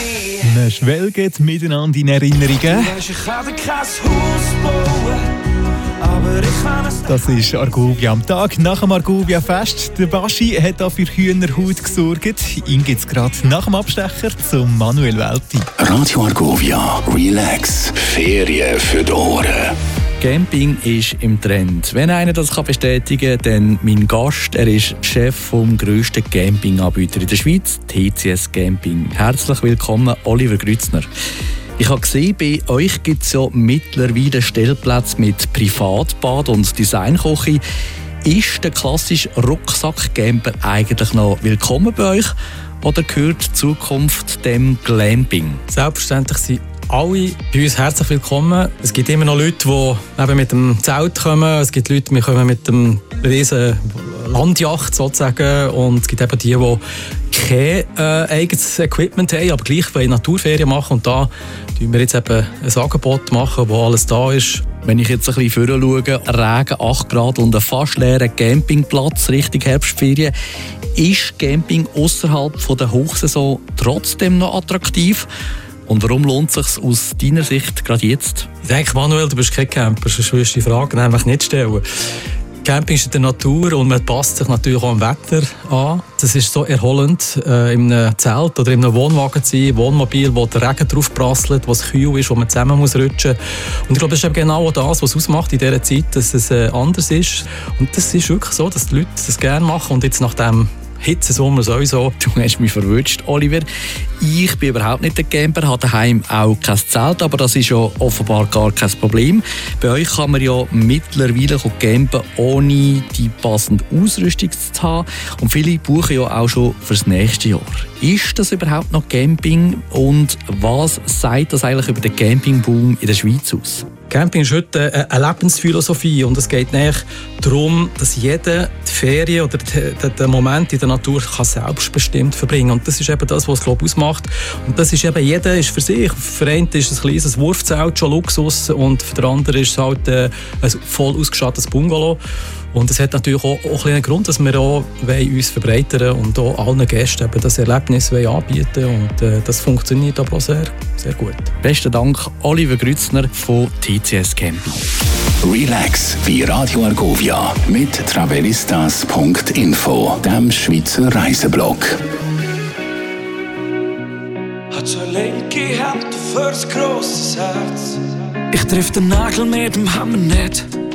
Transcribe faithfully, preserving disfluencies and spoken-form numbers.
Man schwelgt miteinander in Erinnerungen. Das ist Argovia am Tag nach dem Argovia-Fest. Der Baschi hat da für Hühnerhaut gesorgt. Ihn gibt es gerade nach dem Abstecher zum Manuel Welti. Radio Argovia, relax, Ferien für die Ohren. Camping ist im Trend. Wenn einer das bestätigen kann, dann mein Gast. Er ist Chef vom grössten Campinganbieter in der Schweiz, T C S Camping. Herzlich willkommen, Oliver Grützner. Ich habe gesehen, bei euch gibt es ja mittlerweile Stellplätze mit Privatbad und Designküche. Ist der klassische Rucksackcamper eigentlich noch willkommen bei euch oder gehört die Zukunft dem Glamping? Selbstverständlich sind alle bei uns herzlich willkommen. Es gibt immer noch Leute, die eben mit dem Zelt kommen. Es gibt Leute, die kommen mit dem riesen Landjacht sozusagen. Und es gibt eben die, die kein äh, eigenes Equipment haben, aber gleich wollen Naturferien machen. Und da machen wir jetzt eben ein Angebot machen, wo alles da ist. Wenn ich jetzt ein bisschen vorher schaue, Regen, acht Grad und ein fast leerer Campingplatz Richtung Herbstferien, ist Camping außerhalb der Hochsaison trotzdem noch attraktiv? Und warum lohnt es sich aus deiner Sicht gerade jetzt? Ich denke, Manuel, du bist kein Camper, sonst würdest du die Fragen einfach nicht stellen. Camping ist in der Natur und man passt sich natürlich auch am Wetter an. Das ist so erholend, äh, in einem Zelt oder in einem Wohnwagen zu sein, Wohnmobil, wo der Regen drauf prasselt, wo es kühl ist, wo man zusammen muss rutschen muss. Und ich glaube, das ist eben genau das, was es ausmacht in dieser Zeit, dass es äh, anders ist. Und das ist wirklich so, dass die Leute das gerne machen. Und jetzt nach dem Hitzesommer sowieso. Du hast mich verwünscht, Oliver. Ich bin überhaupt nicht der Camper, habe daheim auch kein Zelt, aber das ist ja offenbar gar kein Problem. Bei euch kann man ja mittlerweile campen, ohne die passende Ausrüstung zu haben. Und viele buchen ja auch schon fürs nächste Jahr. Ist das überhaupt noch Camping und was sagt das eigentlich über den Campingboom in der Schweiz aus? Camping ist heute eine Lebensphilosophie und es geht nicht darum, dass jeder die Ferien oder den Moment in der Natur kann selbstbestimmt verbringen kann. Und das ist eben das, was es glaube ich, ausmacht. Und das ist eben, jeder ist für sich. Für einen ist ein kleines Wurfzelt schon Luxus und für den anderen ist es halt ein voll ausgestattetes Bungalow. Und es hat natürlich auch, auch einen Grund, dass wir auch uns verbreitern und auch allen Gästen eben das Erlebnis anbieten wollen. Und äh, das funktioniert aber auch sehr, sehr gut. Besten Dank, Oliver Grützner von T C S Camping. Relax bei Radio Argovia mit travelistas punkt info, dem Schweizer Reiseblog. Hat so eine linke Hand für ein grosses Herz. Ich triff den Nagel mit dem Hammer nicht.